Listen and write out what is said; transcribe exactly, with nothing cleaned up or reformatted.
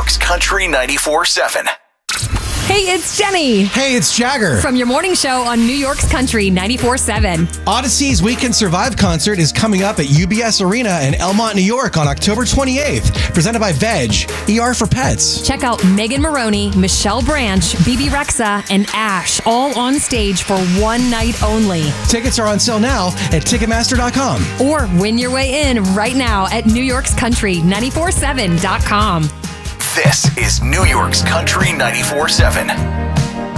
York's Country ninety-four seven. Hey, it's Jenny. Hey, it's Jagger. From your morning show on New York's Country ninety-four seven. Odyssey's We Can Survive concert is coming up at U B S Arena in Elmont, New York on October twenty-eighth. Presented by Veg, E R for Pets. Check out Megan Maroney, Michelle Branch, B B Rexa, and Ash all on stage for one night only. Tickets are on sale now at Ticketmaster dot com. Or win your way in right now at New York's Country ninety-four seven dot com. This is New York's Country ninety-four seven.